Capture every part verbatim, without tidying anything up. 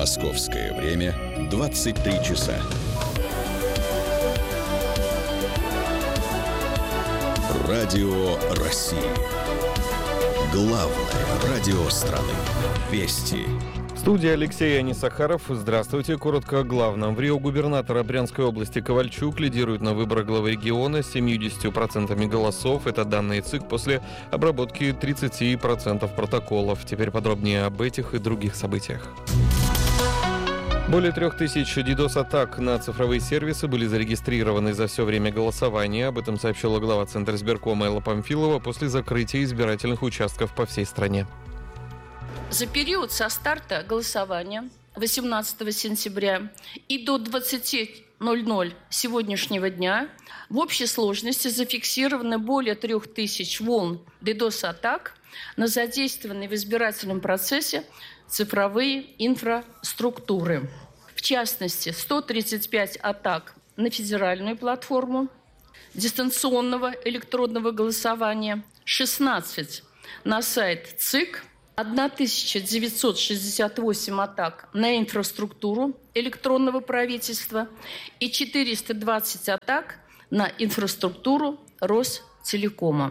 Московское время двадцать три часа. Радио России. Главное радио страны. Вести. В студии Алексей Анисахаров. Здравствуйте. Коротко о главном. В Рио губернатор Брянской области Ковальчук лидирует на выборах главы региона с семьюдесятью процентами голосов. Это данные ЦИК после обработки тридцати процентов протоколов. Теперь подробнее об этих и других событиях. Более трех тысяч дидос-атак на цифровые сервисы были зарегистрированы за все время голосования. Об этом сообщила глава Центризбиркома Элла Памфилова после закрытия избирательных участков по всей стране. За период со старта голосования восемнадцатого сентября и до двадцати ноль-ноль сегодняшнего дня в общей сложности зафиксировано более трех тысяч волн дидос-атак на задействованные в избирательном процессе цифровые инфраструктуры. В частности, сто тридцать пять атак на федеральную платформу дистанционного электронного голосования, шестнадцать на сайт ЦИК, тысяча девятьсот шестьдесят восемь атак на инфраструктуру электронного правительства и четыреста двадцать атак на инфраструктуру Ростелекома.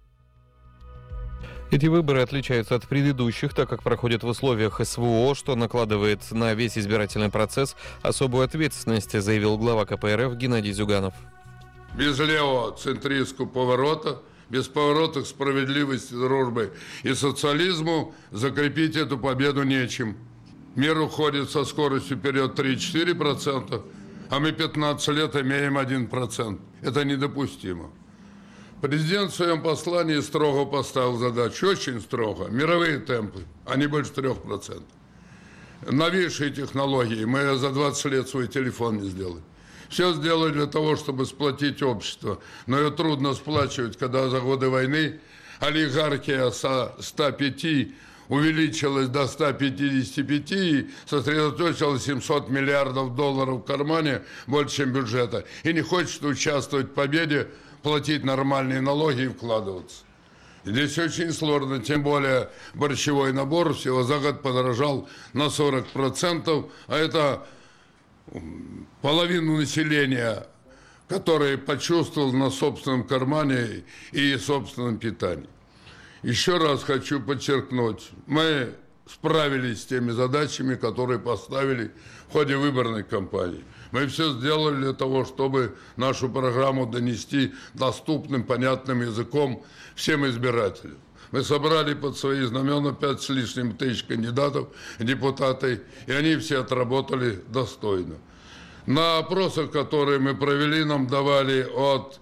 Эти выборы отличаются от предыдущих, так как проходят в условиях СВО, что накладывает на весь избирательный процесс особую ответственность, заявил глава ка пэ эр эф Геннадий Зюганов. Без левого центристского поворота, без поворота к справедливости, дружбы и социализму закрепить эту победу нечем. Мир уходит со скоростью вперед три-четыре процента, а мы пятнадцать лет имеем один процент. Это недопустимо. Президент в своем послании строго поставил задачу, очень строго, мировые темпы, а не больше трех процентов. Новейшие технологии, мы за двадцать лет свой телефон не сделали. Все сделали для того, чтобы сплотить общество, но ее трудно сплачивать, когда за годы войны олигархия со ста пяти увеличилась до ста пятидесяти пяти и сосредоточила семьсот миллиардов долларов в кармане, больше, чем бюджета, и не хочет участвовать в победе, платить нормальные налоги и вкладываться. Здесь очень сложно, тем более борщевой набор всего за год подорожал на сорок процентов, а это половину населения, которое почувствовал на собственном кармане и собственном питании. Еще раз хочу подчеркнуть, мы справились с теми задачами, которые поставили в ходе выборной кампании. Мы все сделали для того, чтобы нашу программу донести доступным, понятным языком всем избирателям. Мы собрали под свои знамена пять с лишним тысяч кандидатов в депутаты, и они все отработали достойно. На опросах, которые мы провели, нам давали от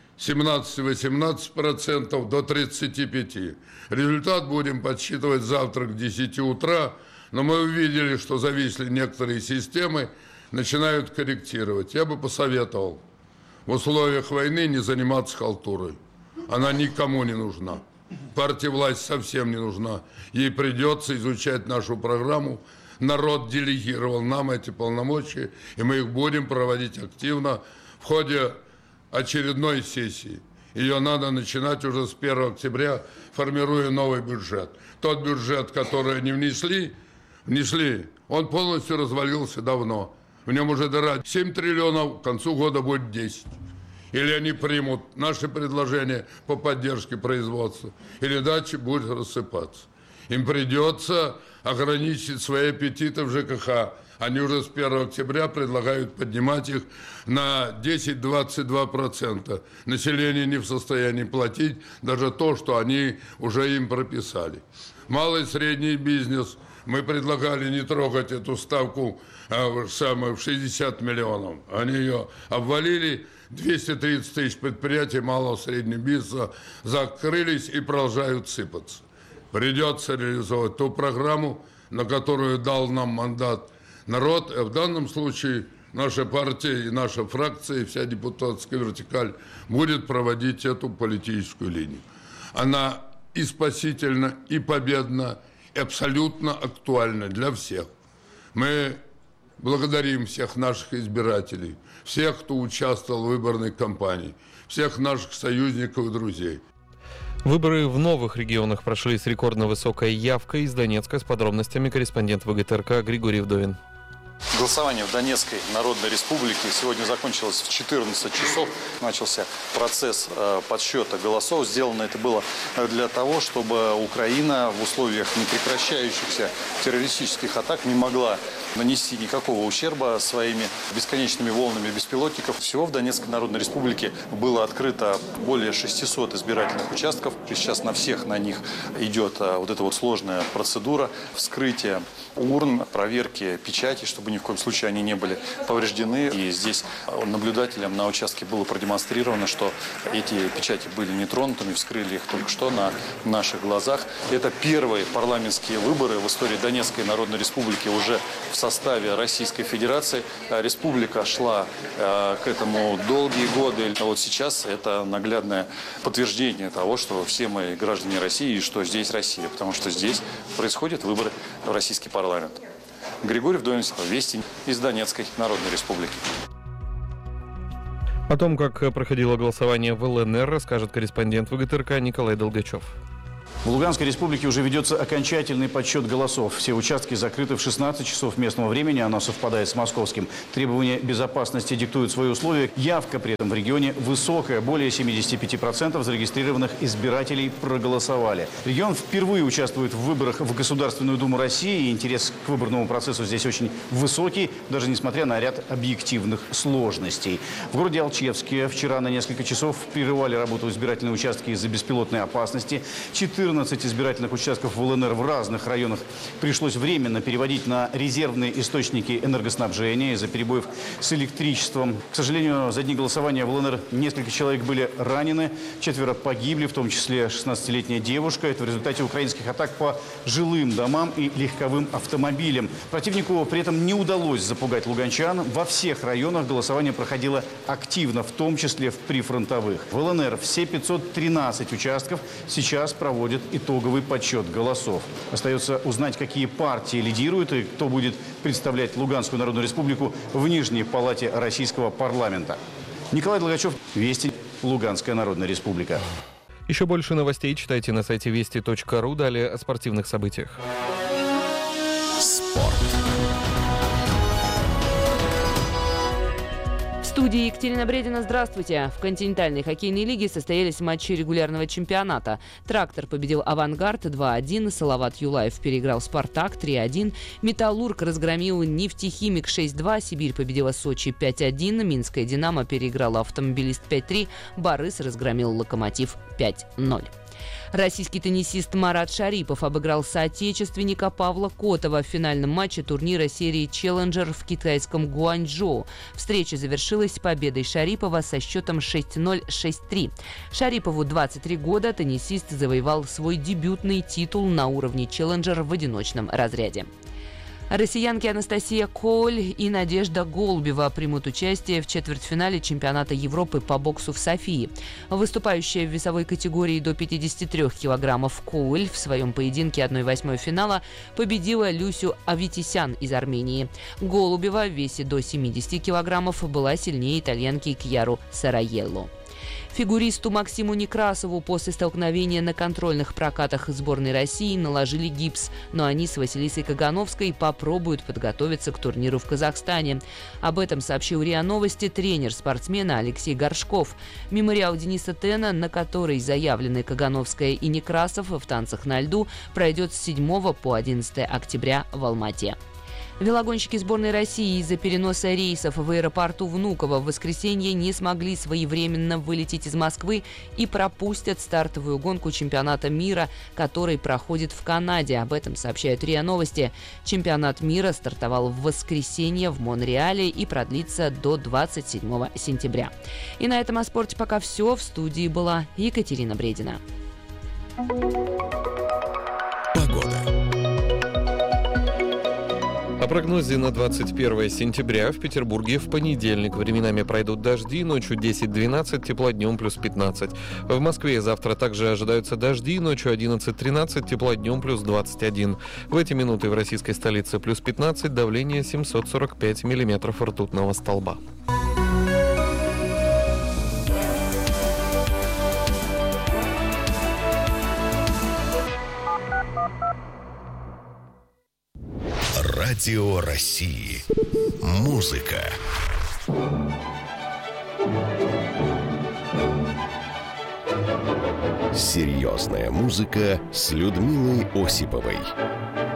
семнадцати-восемнадцати процентов до тридцати пяти процентов. Результат будем подсчитывать завтра к десяти утра, но мы увидели, что зависли некоторые системы, начинают корректировать. Я бы посоветовал в условиях войны не заниматься халтурой. Она никому не нужна. Партии власть совсем не нужна. Ей придется изучать нашу программу. Народ делегировал нам эти полномочия, и мы их будем проводить активно в ходе очередной сессии. Ее надо начинать уже с первого октября, формируя новый бюджет. Тот бюджет, который они внесли, внесли, он полностью развалился давно. В нем уже дыра семь триллионов, к концу года будет десять. Или они примут наши предложения по поддержке производства, или дальше будет рассыпаться. Им придется ограничить свои аппетиты в жэ ка ха. Они уже с первого октября предлагают поднимать их на десять-двадцать два процента. Население не в состоянии платить даже то, что они уже им прописали. Малый и средний бизнес. Мы предлагали не трогать эту ставку а, самое, в шестьдесят миллионов. Они ее обвалили. двести тридцать тысяч предприятий малого и среднего бизнеса закрылись и продолжают сыпаться. Придется реализовать ту программу, на которую дал нам мандат народ. В данном случае наша партия и наша фракция, и вся депутатская вертикаль будет проводить эту политическую линию. Она и спасительна, и победна, и абсолютно актуальна для всех. Мы благодарим всех наших избирателей, всех, кто участвовал в выборной кампании, всех наших союзников и друзей. Выборы в новых регионах прошли с рекордно высокой явкой. Из Донецка с подробностями корреспондент ВГТРК Григорий Вдовин. Голосование в Донецкой Народной Республике сегодня закончилось в четырнадцать часов. Начался процесс э, подсчета голосов. Сделано это было для того, чтобы Украина в условиях непрекращающихся террористических атак не могла нанести никакого ущерба своими бесконечными волнами беспилотников. Всего в Донецкой Народной Республике было открыто более шестисот избирательных участков. И сейчас на всех на них идет э, вот эта вот сложная процедура вскрытия урн, проверки печати, чтобы ни в коем случае они не были повреждены. И здесь наблюдателям на участке было продемонстрировано, что эти печати были не тронутыми, вскрыли их только что на наших глазах. Это первые парламентские выборы в истории Донецкой Народной Республики уже в составе Российской Федерации. Республика шла э, к этому долгие годы. А вот сейчас это наглядное подтверждение того, что все мы граждане России и что здесь Россия, потому что здесь происходят выборы в российский парламент. Григорий Вдовин, Вести из Донецкой Народной Республики. О том, как проходило голосование в ЛНР, расскажет корреспондент ВГТРК Николай Долгачев. В Луганской республике уже ведется окончательный подсчет голосов. Все участки закрыты в шестнадцать часов местного времени. Оно совпадает с московским. Требования безопасности диктуют свои условия. Явка при этом в регионе высокая. Более семидесяти пяти процентов зарегистрированных избирателей проголосовали. Регион впервые участвует в выборах в Государственную Думу России. И интерес к выборному процессу здесь очень высокий, даже несмотря на ряд объективных сложностей. В городе Алчевске вчера на несколько часов прерывали работу избирательные участки из-за беспилотной опасности. четырнадцать избирательных участков в ЛНР в разных районах пришлось временно переводить на резервные источники энергоснабжения из-за перебоев с электричеством. К сожалению, за дни голосования в ЛНР несколько человек были ранены, четверо погибли, в том числе шестнадцатилетняя девушка. Это в результате украинских атак по жилым домам и легковым автомобилям. Противнику при этом не удалось запугать луганчан. Во всех районах голосование проходило активно, в том числе в прифронтовых. В ЛНР все пятьсот тринадцать участков сейчас проводят итоговый подсчет голосов. Остается узнать, какие партии лидируют и кто будет представлять Луганскую Народную Республику в Нижней палате российского парламента. Николай Долгачев, Вести, Луганская Народная Республика. Еще больше новостей читайте на сайте вести точка ру. Далее о спортивных событиях. Спорт. В студии Екатерина Бредина. Здравствуйте. В континентальной хоккейной лиге состоялись матчи регулярного чемпионата. «Трактор» победил «Авангард» два один, «Салават Юлаев» переиграл «Спартак» три один, «Металлург» разгромил «Нефтехимик» шесть два, «Сибирь» победила «Сочи» пять один, «Минская Динамо» переиграла «Автомобилист» пять три, «Барыс» разгромил «Локомотив» пять ноль. Российский теннисист Марат Шарипов обыграл соотечественника Павла Котова в финальном матче турнира серии «Челленджер» в китайском Гуанчжоу. Встреча завершилась победой Шарипова со счетом шесть ноль — шесть три. Шарипову двадцать три года, теннисист завоевал свой дебютный титул на уровне «Челленджер» в одиночном разряде. Россиянки Анастасия Коуль и Надежда Голубева примут участие в четвертьфинале чемпионата Европы по боксу в Софии. Выступающая в весовой категории до пятидесяти трёх килограммов Коуль в своем поединке одной восьмой финала победила Люсю Аветисян из Армении. Голубева в весе до семидесяти килограммов была сильнее итальянки Кьяру Сараелло. Фигуристу Максиму Некрасову после столкновения на контрольных прокатах сборной России наложили гипс, но они с Василисой Кагановской попробуют подготовиться к турниру в Казахстане. Об этом сообщил РИА Новости тренер спортсмена Алексей Горшков. Мемориал Дениса Тена, на который заявлены Кагановская и Некрасов в танцах на льду, пройдет с седьмого по одиннадцатое октября в Алмате. Велогонщики сборной России из-за переноса рейсов в аэропорту Внуково в воскресенье не смогли своевременно вылететь из Москвы и пропустят стартовую гонку чемпионата мира, который проходит в Канаде. Об этом сообщают РИА Новости. Чемпионат мира стартовал в воскресенье в Монреале и продлится до двадцать седьмого сентября. И на этом о спорте пока все. В студии была Екатерина Бредина. Погода. О прогнозе на двадцать первое сентября в Петербурге в понедельник временами пройдут дожди, ночью десять-двенадцать, тепла днем плюс пятнадцать. В Москве завтра также ожидаются дожди, ночью одиннадцать-тринадцать, тепла днем плюс двадцать один. В эти минуты в российской столице плюс пятнадцать, давление семьсот сорок пять миллиметров ртутного столба. Радио России. Музыка. Серьезная музыка с Людмилой Осиповой.